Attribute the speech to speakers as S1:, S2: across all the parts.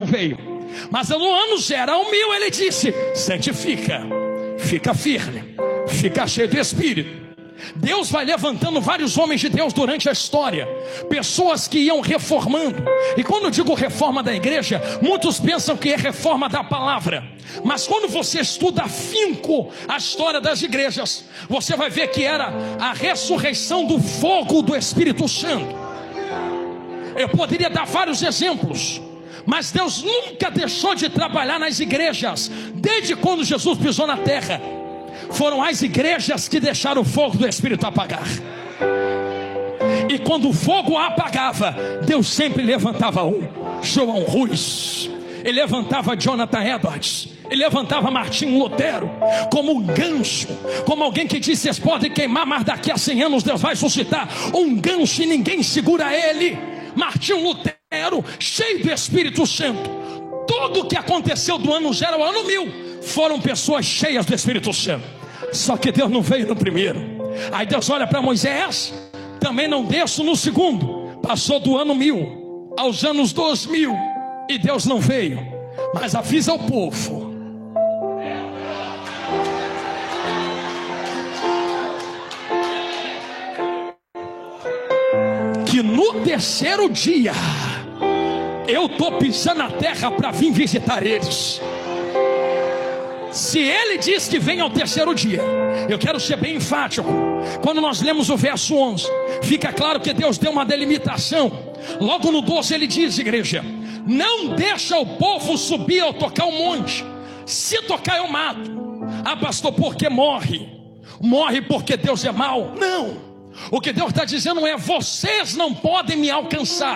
S1: veio. Mas no ano 0 ao 1000 ele disse: santifica, fica firme, fica cheio do Espírito. Deus vai levantando vários homens de Deus durante a história, pessoas que iam reformando. E quando eu digo reforma da igreja, muitos pensam que é reforma da palavra. Mas quando você estuda afinco a história das igrejas, você vai ver que era a ressurreição do fogo do Espírito Santo. Eu poderia dar vários exemplos, mas Deus nunca deixou de trabalhar nas igrejas. Desde quando Jesus pisou na terra, foram as igrejas que deixaram o fogo do Espírito apagar. E quando o fogo apagava, Deus sempre levantava um João Ruiz, ele levantava Jonathan Edwards, ele levantava Martinho Lutero, como um gancho, como alguém que disse: vocês podem queimar, mas daqui a 100 anos Deus vai suscitar um gancho e ninguém segura ele. Martinho Lutero, cheio do Espírito Santo. Tudo o que aconteceu do ano 0 ao ano 1000 foram pessoas cheias do Espírito Santo. Só que Deus não veio no primeiro. Aí Deus olha para Moisés: também não desço no segundo. Passou do ano 1000 aos anos 2000 e Deus não veio. Mas avisa o povo: que no terceiro dia eu estou pisando na terra para vir visitar eles. Se ele diz que vem ao terceiro dia, eu quero ser bem enfático. Quando nós lemos o verso 11, fica claro que Deus deu uma delimitação. Logo no 12 ele diz, igreja: não deixa o povo subir ou tocar o monte. Se tocar eu mato. Ah, pastor, porque morre? Morre porque Deus é mau? Não. O que Deus está dizendo é: vocês não podem me alcançar.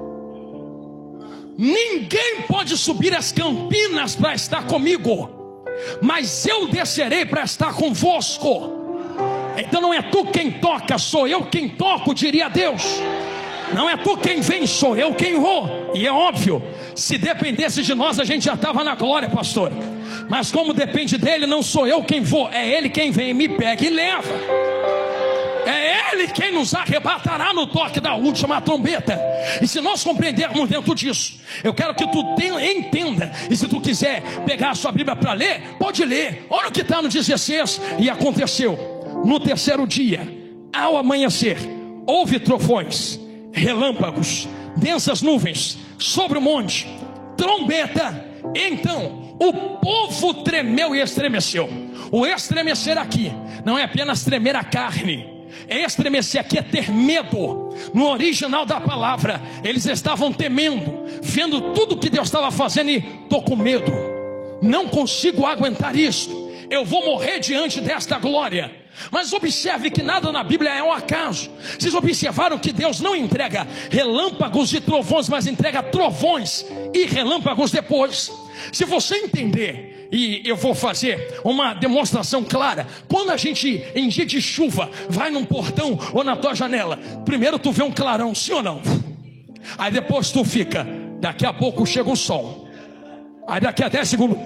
S1: Ninguém pode subir as campinas para estar comigo, mas eu descerei para estar convosco. Então não é tu quem toca, sou eu quem toco, diria Deus. Não é tu quem vem, sou eu quem vou. E é óbvio, se dependesse de nós a gente já estava na glória, pastor. Mas como depende dele, não sou eu quem vou, é ele quem vem, me pega e leva. É ele quem nos arrebatará no toque da última trombeta. E se nós compreendermos dentro disso, eu quero que tu entenda. E se tu quiser pegar a sua Bíblia para ler, pode ler. Olha o que está no 16. E aconteceu no terceiro dia, ao amanhecer, houve trovões, relâmpagos, densas nuvens sobre o monte, trombeta. Então o povo tremeu e estremeceu. O estremecer aqui não é apenas tremer a carne. Estremecer aqui é ter medo. No original da palavra, eles estavam temendo, vendo tudo que Deus estava fazendo, e estou com medo, não consigo aguentar isso, eu vou morrer diante desta glória. Mas observe que nada na Bíblia é um acaso. Vocês observaram que Deus não entrega relâmpagos e trovões, mas entrega trovões e relâmpagos depois. Se você entender, e eu vou fazer uma demonstração clara. Quando a gente, em dia de chuva, vai num portão ou na tua janela, primeiro tu vê um clarão, sim ou não? Aí depois tu fica, daqui a pouco chega o sol. Aí daqui a 10 segundos,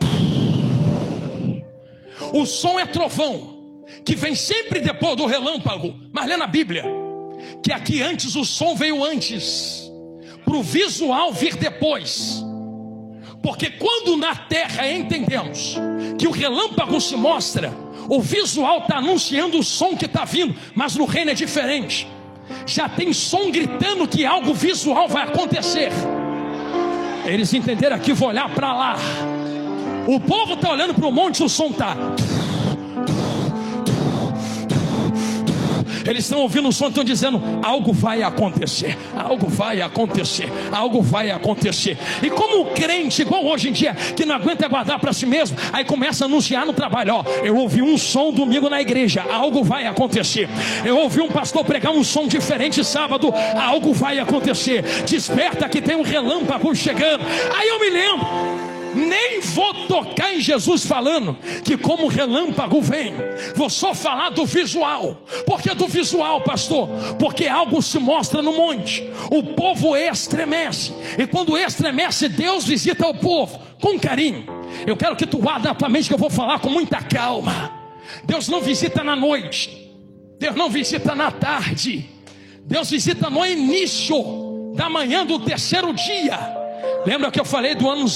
S1: o som é trovão, que vem sempre depois do relâmpago. Mas lê na Bíblia que aqui antes o som veio antes, para o visual vir depois. Porque quando na terra entendemos que o relâmpago se mostra, o visual está anunciando o som que está vindo. Mas no reino é diferente. Já tem som gritando que algo visual vai acontecer. Eles entenderam aqui, vou olhar para lá. O povo está olhando para o monte, o som está... Eles estão ouvindo o som, estão dizendo: algo vai acontecer, algo vai acontecer, algo vai acontecer. E como o crente, igual hoje em dia, que não aguenta guardar para si mesmo, aí começa a anunciar no trabalho: ó, eu ouvi um som domingo na igreja, algo vai acontecer. Eu ouvi um pastor pregar um som diferente sábado, algo vai acontecer. Desperta que tem um relâmpago chegando. Aí eu me lembro, nem vou tocar em Jesus falando que como relâmpago vem. Vou só falar do visual. Por que do visual, pastor? Porque algo se mostra no monte. O povo estremece. E quando estremece, Deus visita o povo com carinho. Eu quero que tu guarde na tua mente que eu vou falar com muita calma. Deus não visita na noite. Deus não visita na tarde. Deus visita no início da manhã do terceiro dia. Lembra que eu falei do ano